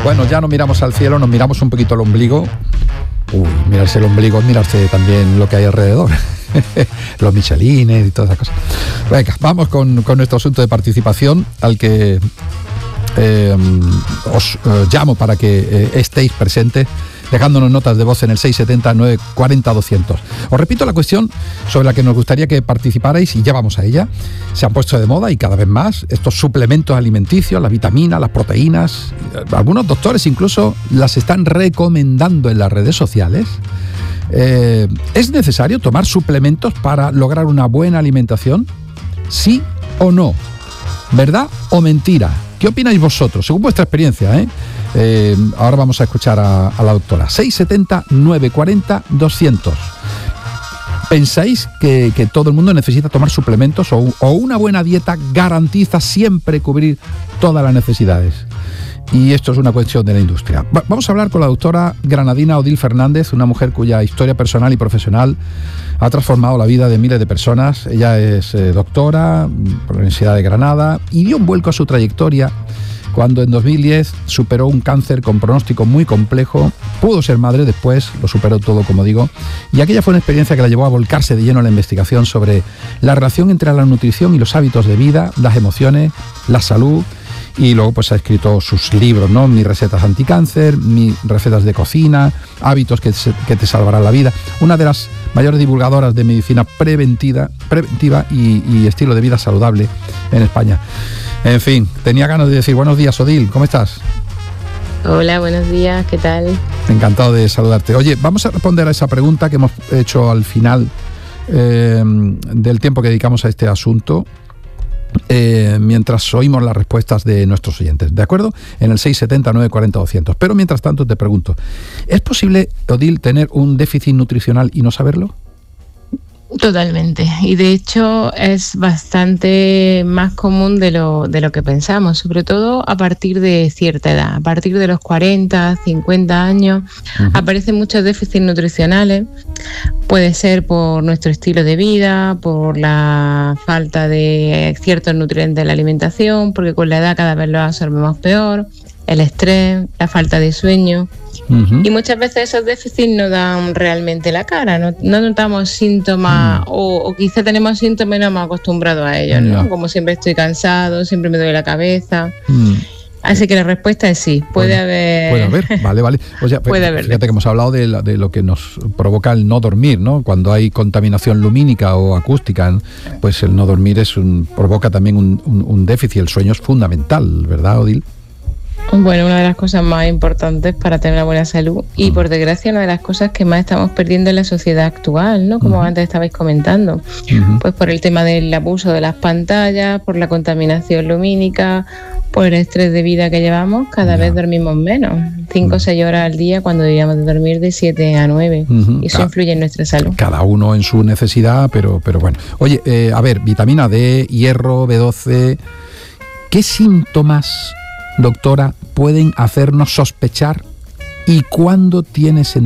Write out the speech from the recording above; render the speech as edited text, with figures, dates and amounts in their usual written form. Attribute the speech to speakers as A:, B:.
A: Bueno, ya no miramos al cielo, nos miramos un poquito el ombligo. Mirarse el ombligo, mirarse también lo que hay alrededor. Los michelines y todas esas cosas. Venga, vamos con nuestro asunto de participación, al que os llamo para que estéis presentes, dejándonos notas de voz en el 670-940-200. Os repito la cuestión sobre la que nos gustaría que participarais, y ya vamos a ella. Se han puesto de moda, y cada vez más, estos suplementos alimenticios, las vitaminas, las proteínas. Algunos doctores incluso las están recomendando en las redes sociales. ¿Es necesario tomar suplementos para lograr una buena alimentación? ¿Sí o no? ¿Verdad o mentira? ¿Qué opináis vosotros, según vuestra experiencia? Ahora vamos a escuchar a la doctora. 670-940-200. ¿Pensáis que todo el mundo necesita tomar suplementos, o una buena dieta garantiza siempre cubrir todas las necesidades? Y esto es una cuestión de la industria. Vamos a hablar con la doctora granadina Odil Fernández, una mujer cuya historia personal y profesional ha transformado la vida de miles de personas. Ella es doctora por la Universidad de Granada y dio un vuelco a su trayectoria cuando en 2010 superó un cáncer con pronóstico muy complejo. Pudo ser madre después, lo superó todo, como digo, y aquella fue una experiencia que la llevó a volcarse de lleno en la investigación sobre la relación entre la nutrición y los hábitos de vida, las emociones, la salud. Y luego pues ha escrito sus libros, ¿no? Mis recetas anticáncer, mis recetas de cocina, hábitos que te salvarán la vida. Una de las mayores divulgadoras de medicina preventiva y estilo de vida saludable en España. En fin, tenía ganas de decir buenos días, Odil, ¿cómo estás?
B: Hola, buenos días, ¿qué tal?
A: Encantado de saludarte. Oye, vamos a responder a esa pregunta que hemos hecho al final del tiempo que dedicamos a este asunto. Mientras oímos las respuestas de nuestros oyentes, ¿de acuerdo? En el 670-940-200. Pero mientras tanto te pregunto, ¿es posible, Odil, tener un déficit nutricional y no saberlo?
B: Totalmente, y de hecho es bastante más común de lo que pensamos, sobre todo a partir de cierta edad, a partir de los 40, 50 años, aparecen muchos déficits nutricionales. Puede ser por nuestro estilo de vida, por la falta de ciertos nutrientes en la alimentación, porque con la edad cada vez lo absorbemos peor, el estrés, la falta de sueño. Y muchas veces esos déficits no dan realmente la cara, no notamos síntomas, o quizá tenemos síntomas y no hemos acostumbrado a ellos, ¿no? Como siempre estoy cansado, siempre me duele la cabeza. Así que la respuesta es sí, puede haber,
A: vale. O sea,
B: puede haber.
A: Fíjate que hemos hablado de lo que nos provoca el no dormir, ¿no? Cuando hay contaminación lumínica o acústica, pues el no dormir provoca también un déficit. El sueño es fundamental, ¿verdad, Odil?
B: Bueno, una de las cosas más importantes para tener una buena salud, y por desgracia una de las cosas que más estamos perdiendo en la sociedad actual, ¿no? Como antes estabais comentando, pues por el tema del abuso de las pantallas, por la contaminación lumínica, por el estrés de vida que llevamos, cada vez dormimos menos, 5 o 6 horas al día cuando deberíamos de dormir de 7 a 9, y eso influye en nuestra salud. Cada
A: uno en su necesidad, pero bueno. Oye, a ver, vitamina D, hierro, B12, ¿qué síntomas, doctora, pueden hacernos sospechar y cuándo tiene sentido